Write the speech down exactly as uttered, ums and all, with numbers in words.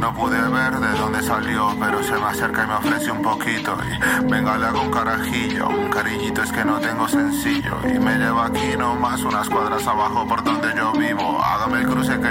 No pude ver de dónde salió, pero se me acerca y me ofrece un poquito. Y venga, le hago un carajillo, un cariñito es que no tengo sencillo. Y me lleva aquí nomás unas cuadras abajo por donde yo vivo. Hágame el cruce que